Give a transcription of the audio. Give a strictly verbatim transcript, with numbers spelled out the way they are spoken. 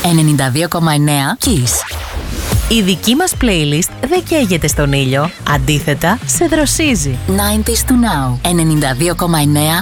ενενήντα δύο κόμμα εννέα Kiss. Η δική μας playlist δεν καίγεται στον ήλιο. Αντίθετα, σε δροσίζει. ενενήντα του Now. ενενήντα δύο κόμμα εννέα